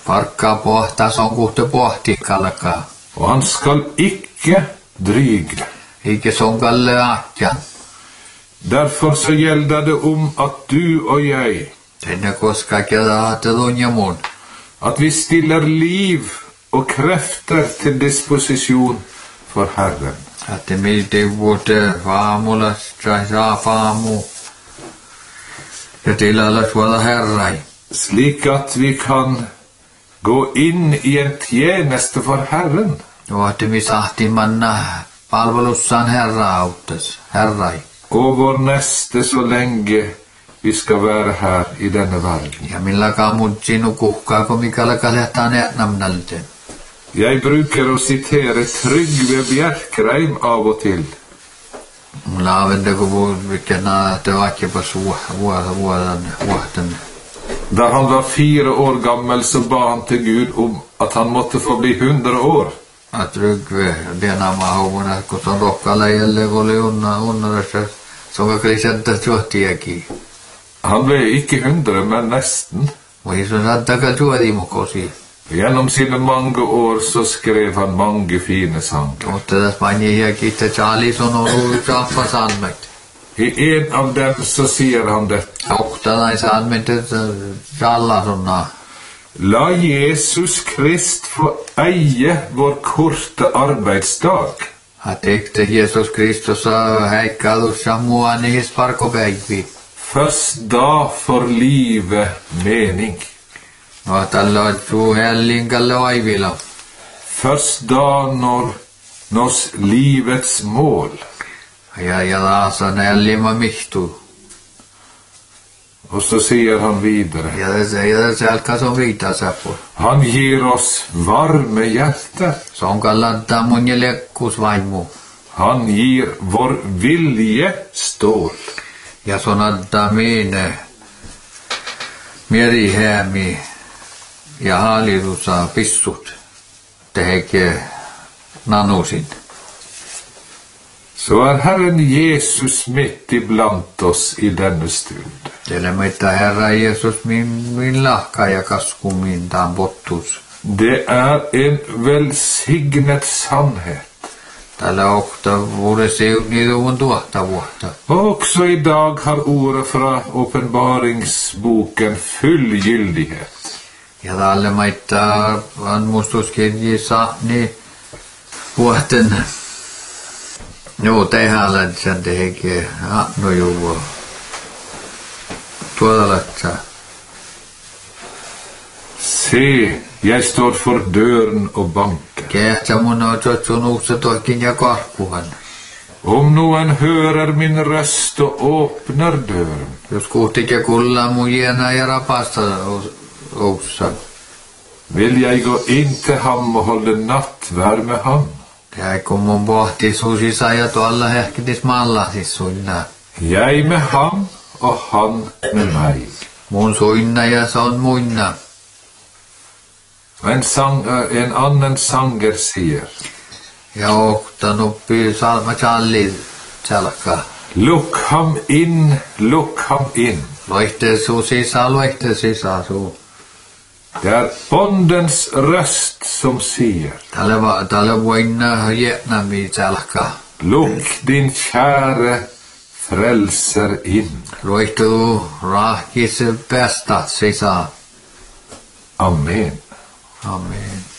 Parkkaa pohtaa, se on kuhte pohtikkallakaan. Och han skall icke dryga. Eikä se on kalle ahjan. Därför så gällde det om att du och jag, Tänne koska kedaa telun ja mun. att vi stiller liv och krafter till disposition för Herren. Että meitä vuote aamulla saa faamu. Ja tilalla suola herrai. Slik att vi kan gå in i en tjänste för Herren. Ja että me sahti manna palvelussaan herra auttas. Herrai. Och vår näste så länge vi ska vara här i denna världen. Ja milläkaan mun sinu kuhkaako mikällä kalehtaa näetnamnalten. Jag brukar citera Tryggve Bjerkreim av och till. Mulla avendako vilken te vaikepas vuoden. Där han var 4 år gammal så bad han till Gud om att han måtte få bli 100 år. Tryggve, denama hauvuna, kun se on rohkaalla jälleen, oli unnarassa, se on kriisäntä suhtiakin. Han blev icke 100, men nästan. Voi se saattaa suorimukosi. Genom sina många år så skrev han många fina sånger. Mutta tässä painiakin, että Charlie on ollut saappasalmet. I en av dem så säger han detta. Ohtalaissalmet, että Charlas on naa. La Jesus Krist få eie vår korte arbeidsdag. Att ekte Jesus Kristus häikkalussa mua niihin parkopäiviin. Först da får livet mening. No tällä on suu hellinkalle aivilla. Först da nås livets mål. Ja taas on hellima mihtuu. Och så säger han vidare. Ja se alkaa se on viitasappu. Han ger oss varme hjärta. Se on kallantaa mun ja lekkusvaimu. Han ger vår vilje stål. Ja se on antaa miine mierihäämi ja hallitusa pissut tehekee nanusin. Så är Herren Jesus mitt ibland oss i denna stund. Teille meitä Herra Jeesus min lahka ja kaskumin taan pottus. Det är en välsignet sannhet. Tällä okta vuodessa niitä on tuotta vuotta. Och också idag har ordet från uppenbaringsboken full giltighet. Ja tälle meitä on muistuskirjissa niin vuoten. Joo, tehällä sen tehekee. No joo. Tuolla lähtsää. Se, jag står för dörren och bankar. Kehtsä mun on sun uukse toikin ja karkuhan. Om någon hörer min röst och öppnar dörren. Jos kuhtikö kuulla mun jiena ja rapasta uussa. Vill jag gå in till ham och hålla nattvärd med ham. Ja kun mun pohti sun sisä ja tuolla hehkitis mallasis suinna. Jag med ham och han med mig. Mun suinna ja se on muinna. En annan sanger säger. Ja oktan uppi salma Charlie selkä. Look ham in, look ham in. Loihte sisä suu. Det är bondens röst som säger. Tälle voinna Vietnami selkä. Look din käre frälser in. Loihtu rahkis bästa sisä. Amen. Amen.